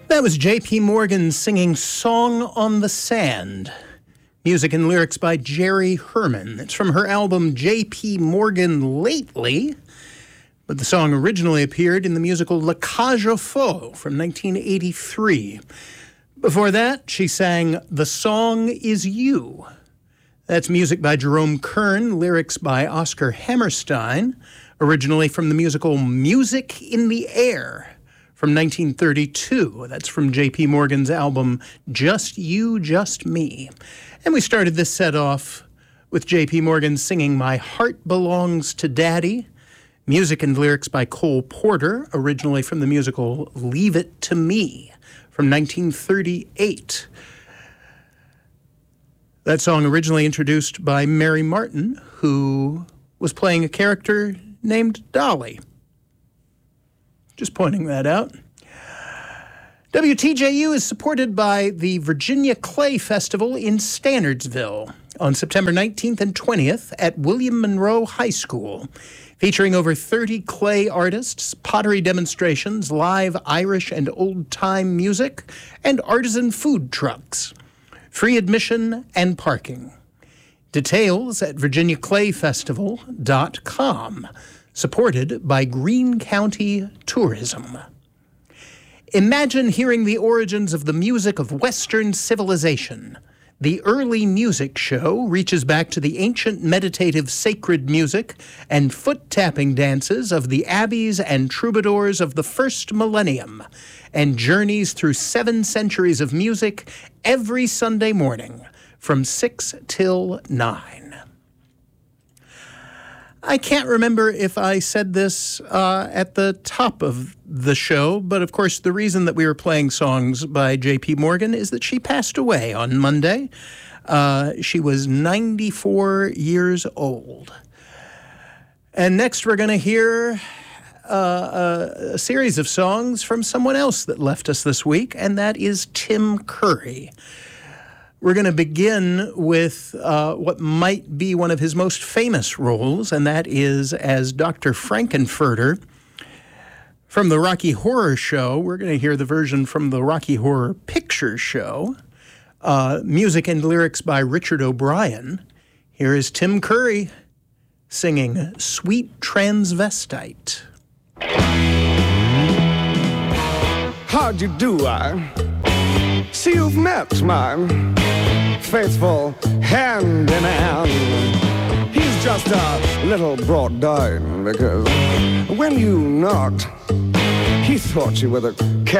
That was J.P. Morgan singing Song on the Sand. Music and lyrics by Jerry Herman. It's from her album J.P. Morgan Lately, but the song originally appeared in the musical La Cage aux Folles from 1983. Before that, she sang The Song Is You. That's music by Jerome Kern, lyrics by Oscar Hammerstein, originally from the musical Music in the Air from 1932. That's from J.P. Morgan's album Just You, Just Me. And we started this set off with J.P. Morgan singing My Heart Belongs to Daddy, music and lyrics by Cole Porter, originally from the musical Leave It to Me from 1938. That song originally introduced by Mary Martin, who was playing a character named Dolly. Just pointing that out. WTJU is supported by the Virginia Clay Festival in Standardsville on September 19th and 20th at William Monroe High School, featuring over 30 clay artists, pottery demonstrations, live Irish and old-time music, and artisan food trucks. Free admission and parking. Details at virginiaclayfestival.com. Supported by Greene County Tourism. Imagine hearing the origins of the music of Western civilization. The early music show reaches back to the ancient meditative sacred music and foot-tapping dances of the abbeys and troubadours of the first millennium, and journeys through 7 centuries of music every Sunday morning from 6 till 9. I can't remember if I said this at the top of the show, but of course the reason that we were playing songs by J.P. Morgan is that she passed away on Monday. She was 94 years old. And next we're going to hear a series of songs from someone else that left us this week, and that is Tim Curry. We're going to begin with what might be one of his most famous roles, and that is as Dr. Frankenfurter. From the Rocky Horror Show, we're going to hear the version from the Rocky Horror Picture Show. Music and lyrics by Richard O'Brien. Here is Tim Curry singing Sweet Transvestite. How'd you do, See, you've met my faithful hand-in-hand. He's just a little brought down because when you knocked, he thought you were the